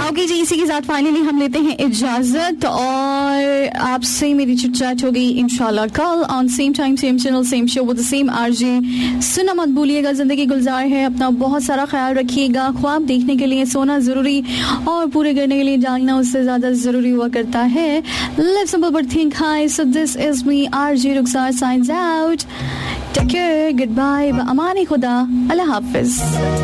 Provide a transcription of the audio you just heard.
Okay जी, इसी के साथ फाइनली हम लेते हैं इजाजत और आपसे मेरी चिट-चैट हो गई इंशाल्लाह कल on same time same channel same show with the same RJ. सुनना मत भूलिएगा, जिंदगी गुलजार है, अपना बहुत सारा ख्याल रखिएगा। ख्वाब देखने के लिए सोना जरूरी और पूरे करने के लिए जागना उससे ज्यादा जरूरी हुआ करता है। Live simple but think high. So this is me RJ Rukhsar science out. Take care, good bye, अमानी खुदा, अल्लाह हाफिज।